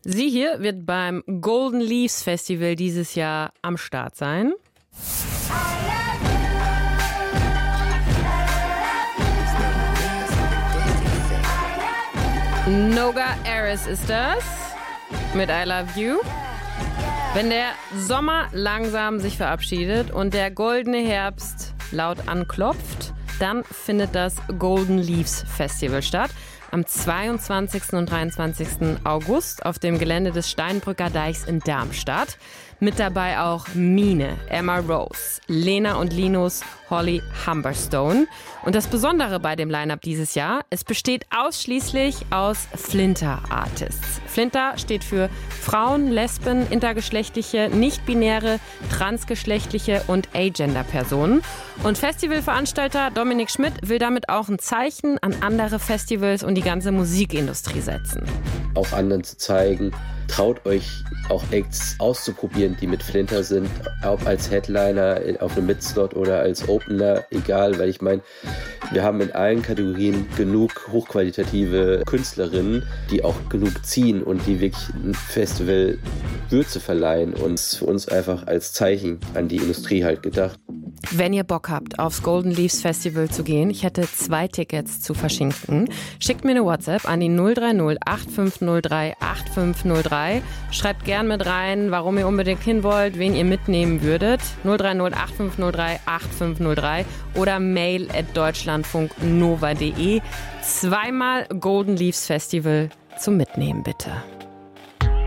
Sie hier wird beim Golden Leaves Festival dieses Jahr am Start sein. Noga Aris ist das mit I Love You. Wenn der Sommer langsam sich verabschiedet und der goldene Herbst laut anklopft, dann findet das Golden Leaves Festival statt. Am 22. und 23. August auf dem Gelände des Steinbrücker Deichs in Darmstadt. Mit dabei auch Mine, Emma Rose, Lena und Linus, Holly Humberstone. Und das Besondere bei dem Line-Up dieses Jahr, es besteht ausschließlich aus Flinter-Artists. Flinter steht für Frauen, Lesben, intergeschlechtliche, nicht-binäre, transgeschlechtliche und Agender-Personen. Und Festivalveranstalter Dominik Schmidt will damit auch ein Zeichen an andere Festivals und die ganze Musikindustrie setzen. Auch anderen zu zeigen, traut euch auch Acts auszuprobieren, die mit Flinter sind, ob als Headliner auf einem Midslot oder als Opener, egal, weil ich meine, wir haben in allen Kategorien genug hochqualitative Künstlerinnen, die auch genug ziehen und die wirklich ein Festival Würze verleihen und es ist für uns einfach als Zeichen an die Industrie halt gedacht. Wenn ihr Bock habt, aufs Golden Leaves Festival zu gehen, ich hätte 2 Tickets zu verschenken. Schickt mir eine WhatsApp an die 030 8503 8503. Schreibt gern mit rein, warum ihr unbedingt hin wollt, wen ihr mitnehmen würdet. 030 8503 8503 oder mail@deutschlandfunknova.de. 2-mal Golden Leaves Festival zum Mitnehmen, bitte.